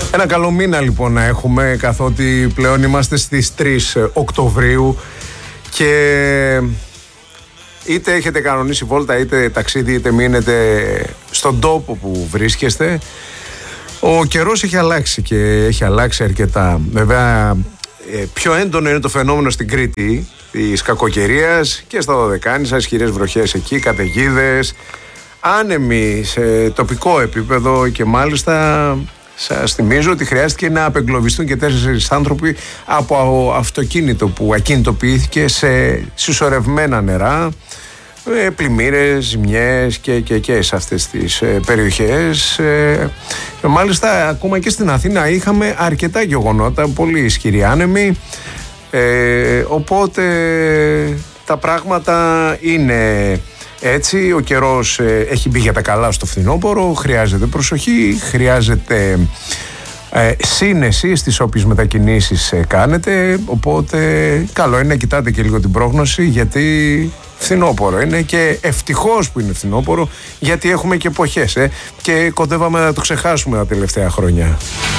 Ένα καλό μήνα λοιπόν να έχουμε, καθότι πλέον είμαστε στις 3 Οκτωβρίου και είτε έχετε κανονίσει βόλτα, είτε ταξίδι, είτε μείνετε στον τόπο που βρίσκεστε. Ο καιρός έχει αλλάξει και έχει αλλάξει αρκετά. Βέβαια πιο έντονο είναι το φαινόμενο στην Κρήτη της κακοκαιρίας και στα Δωδεκάνησα, ισχυρές βροχές εκεί, καταιγίδες, άνεμοι σε τοπικό επίπεδο και μάλιστα σας θυμίζω ότι χρειάστηκε να απεγκλωβιστούν και 4 άνθρωποι από αυτοκίνητο που ακινητοποιήθηκε σε συσσωρευμένα νερά, πλημμύρες, ζημιές και σε αυτές τις περιοχές. Μάλιστα ακόμα και στην Αθήνα είχαμε αρκετά γεγονότα, πολύ ισχυροί άνεμοι, οπότε τα πράγματα είναι έτσι. Ο καιρός έχει μπει για τα καλά στο φθινόπωρο, χρειάζεται προσοχή, χρειάζεται σύνεση στις όποιες μετακινήσεις κάνετε, οπότε καλό είναι να κοιτάτε και λίγο την πρόγνωση, γιατί φθινόπωρο είναι και ευτυχώς που είναι φθινόπωρο, γιατί έχουμε και εποχές και κοντεύαμε να το ξεχάσουμε τα τελευταία χρόνια.